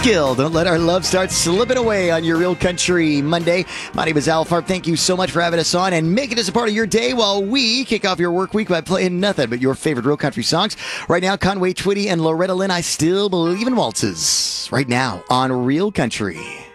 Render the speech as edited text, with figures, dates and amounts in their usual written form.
Skill. Don't let our love start slipping away on your Real Country Monday. My name is Al Farb. Thank you so much for having us on and making us a part of your day while we kick off your work week by playing nothing but your favorite Real Country songs. Right now, Conway Twitty and Loretta Lynn, I Still Believe in Waltzes. Right now on Real Country.